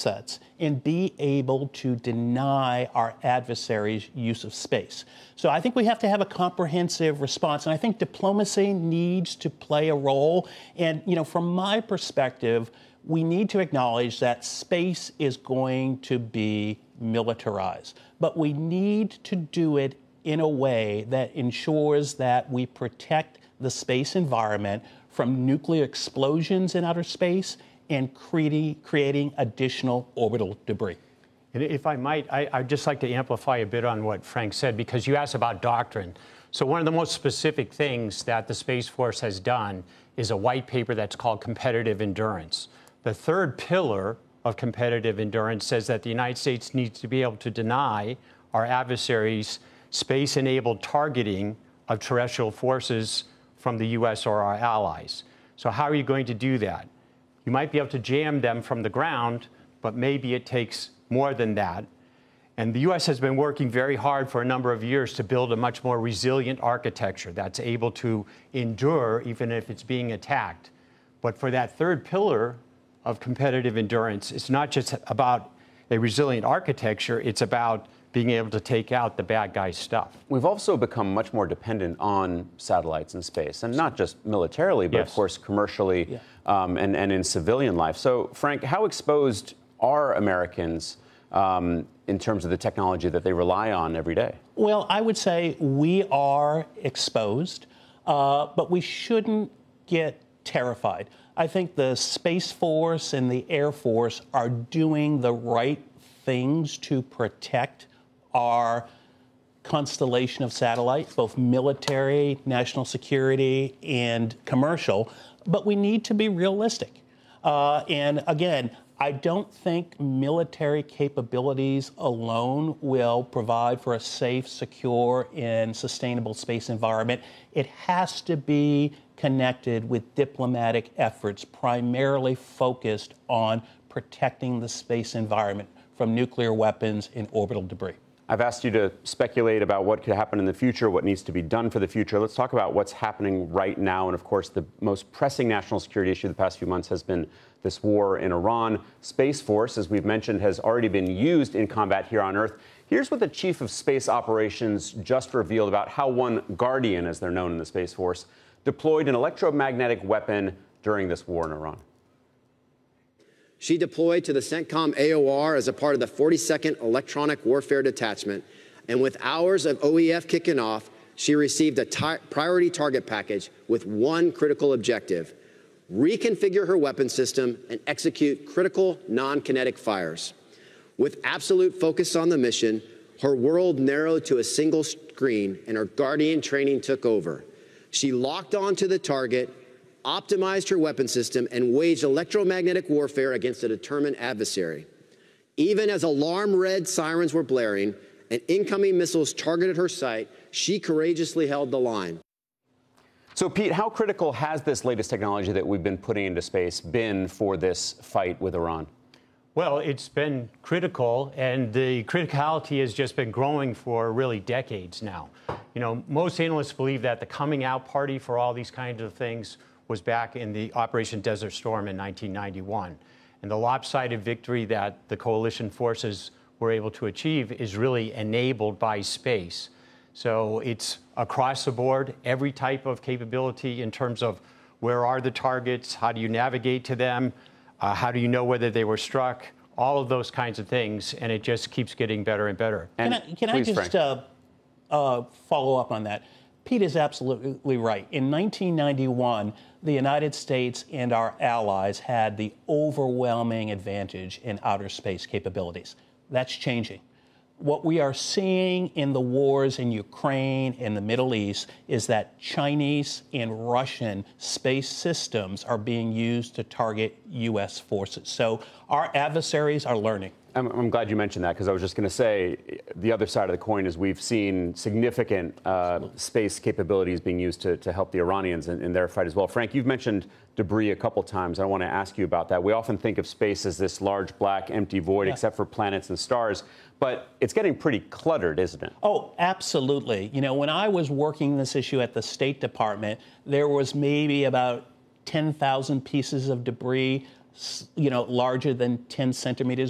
assets and be able to deny our adversaries use of space. So I think we have to have a comprehensive response, and I think diplomacy needs to play a role. And, from my perspective, we need to acknowledge that space is going to be militarized, but we need to do it in a way that ensures that we protect the space environment from nuclear explosions in outer space and creating additional orbital debris. And if I might, I'd just like to amplify a bit on what Frank said, because you asked about doctrine. So one of the most specific things that the Space Force has done is a white paper that's called Competitive Endurance. The third pillar of competitive endurance says that the United States needs to be able to deny our adversaries space-enabled targeting of terrestrial forces from the U.S. or our allies. So how are you going to do that? You might be able to jam them from the ground, but maybe it takes more than that. And the U.S. has been working very hard for a number of years to build a much more resilient architecture that's able to endure even if it's being attacked. But for that third pillar of competitive endurance, it's not just about a resilient architecture, it's about being able to take out the bad guy stuff. We've also become much more dependent on satellites in space, and not just militarily, but yes, of course commercially, and in civilian life. So, Frank, how exposed are Americans in terms of the technology that they rely on every day? Well, I would say we are exposed, but we shouldn't get terrified. I think the Space Force and the Air Force are doing the right things to protect our constellation of satellites, both military, national security, and commercial. But we need to be realistic. And again, I don't think military capabilities alone will provide for a safe, secure, and sustainable space environment. It has to be connected with diplomatic efforts primarily focused on protecting the space environment from nuclear weapons and orbital debris. I've asked you to speculate about what could happen in the future, what needs to be done for the future. Let's talk about what's happening right now. And of course, the most pressing national security issue the past few months has been this war in Iran. Space Force, as we've mentioned, has already been used in combat here on Earth. Here's what the Chief of Space Operations just revealed about how one Guardian, as they're known in the Space Force, deployed an electromagnetic weapon during this war in Iran. She deployed to the CENTCOM AOR as a part of the 42nd Electronic Warfare Detachment, and with hours of OEF kicking off, she received a priority target package with one critical objective: reconfigure her weapon system and execute critical non-kinetic fires. With absolute focus on the mission, her world narrowed to a single screen and her Guardian training took over. She locked onto the target, optimized her weapon system, and waged electromagnetic warfare against a determined adversary. Even as alarm red sirens were blaring and incoming missiles targeted her site, she courageously held the line. So, Pete, how critical has this latest technology that we've been putting into space been for this fight with Iran? Well, it's been critical, and the criticality has just been growing for really decades now. Most analysts believe that the coming out party for all these kinds of things was back in the Operation Desert Storm in 1991. And the lopsided victory that the coalition forces were able to achieve is really enabled by space. So it's across the board, every type of capability in terms of where are the targets, how do you navigate to them, how do you know whether they were struck, all of those kinds of things, and it just keeps getting better and better. Can I just follow up on that? Pete is absolutely right. In 1991, the United States and our allies had the overwhelming advantage in outer space capabilities. That's changing. What we are seeing in the wars in Ukraine and the Middle East is that Chinese and Russian space systems are being used to target U.S. forces. So our adversaries are learning. I'm glad you mentioned that, because I was just going to say the other side of the coin is we've seen significant space capabilities being used to help the Iranians in their fight as well. Frank, you've mentioned debris a couple times. I want to ask you about that. We often think of space as this large, black, empty void, except for planets and stars. But it's getting pretty cluttered, isn't it? Oh, absolutely. When I was working this issue at the State Department, there was maybe about 10,000 pieces of debris, larger than 10 centimeters.